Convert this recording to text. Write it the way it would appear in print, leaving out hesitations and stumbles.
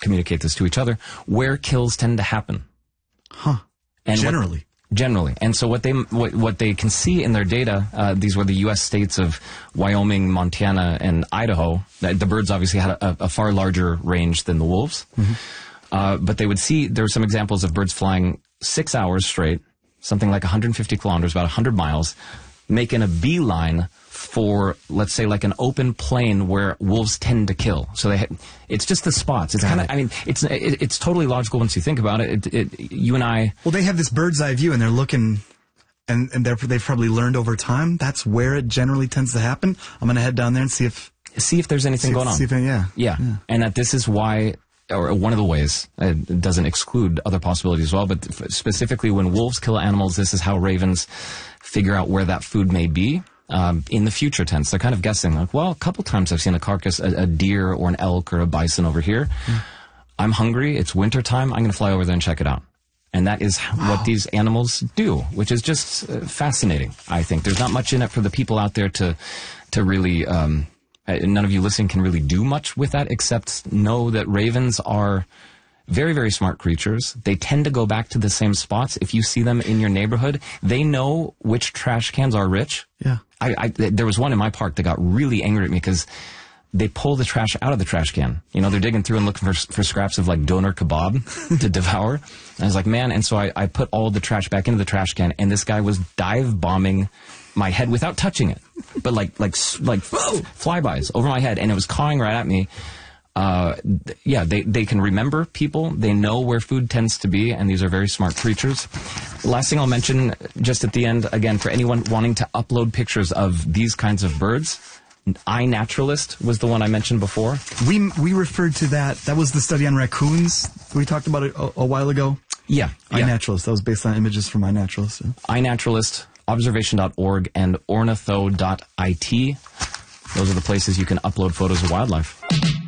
communicate this to each other, where kills tend to happen. Huh. And Generally. Generally. And so what they can see in their data, these were the U.S. states of Wyoming, Montana, and Idaho. The birds obviously had a far larger range than the wolves. Mm-hmm. But they would see, there were some examples of birds flying 6 hours straight, something like 150 kilometers, about 100 miles, making a beeline for, let's say, like an open plain where wolves tend to kill. So it's just the spots. It's kind of, I mean, it's totally logical once you think about it. You and I. Well, they have this bird's eye view, and they're looking, and they've probably learned over time that's where it generally tends to happen. I'm going to head down there and see if there's anything going on. Yeah. And that this is why, or one of the ways, it doesn't exclude other possibilities as well, but specifically when wolves kill animals, this is how ravens figure out where that food may be. In the future tense, they're kind of guessing, like, well, a couple times I've seen a carcass, a deer or an elk or a bison over here. I'm hungry. It's winter time. I'm going to fly over there and check it out. And that is what these animals do, which is just fascinating, I think. There's not much in it for the people out there to really, none of you listening can really do much with that, except know that ravens are very, very smart creatures. They tend to go back to the same spots. If you see them in your neighborhood, they know which trash cans are rich. Yeah. There was one in my park that got really angry at me because they pull the trash out of the trash can. You know, they're digging through and looking for scraps of like doner kebab to devour. And I was like, man. And so I put all the trash back into the trash can, and this guy was dive bombing my head without touching it, but like flybys over my head, and it was cawing right at me. They can remember people. They know where food tends to be, and these are very smart creatures. Last thing I'll mention, just at the end, again, for anyone wanting to upload pictures of these kinds of birds, iNaturalist was the one I mentioned before. We referred to that. That was the study on raccoons. We talked about it a while ago. Yeah. iNaturalist. That was based on images from iNaturalist. Yeah. iNaturalist, observation.org, and ornitho.it. Those are the places you can upload photos of wildlife.